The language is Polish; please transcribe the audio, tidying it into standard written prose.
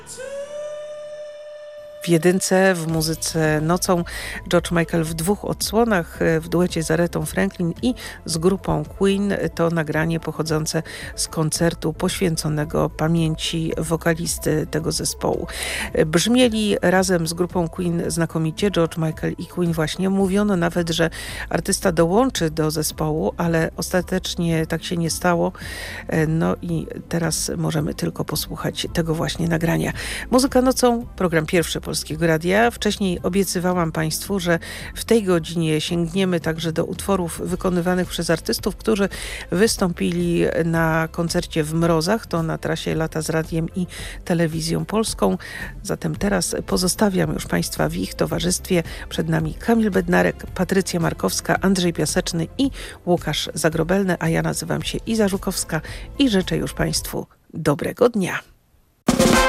W jedynce w muzyce nocą George Michael w 2 odsłonach, w duecie z Aretą Franklin i z grupą Queen. To nagranie pochodzące z koncertu poświęconego pamięci wokalisty tego zespołu. Brzmieli razem z grupą Queen znakomicie, George Michael i Queen właśnie. Mówiono nawet, że artysta dołączy do zespołu, ale ostatecznie tak się nie stało. No i teraz możemy tylko posłuchać tego właśnie nagrania. Muzyka nocą, program pierwszy Polskiego Radia. Wcześniej obiecywałam Państwu, że w tej godzinie sięgniemy także do utworów wykonywanych przez artystów, którzy wystąpili na koncercie w Mrozach. To na trasie Lata z Radiem i Telewizją Polską. Zatem teraz pozostawiam już Państwa w ich towarzystwie. Przed nami Kamil Bednarek, Patrycja Markowska, Andrzej Piaseczny i Łukasz Zagrobelny, a ja nazywam się Iza Żukowska i życzę już Państwu dobrego dnia.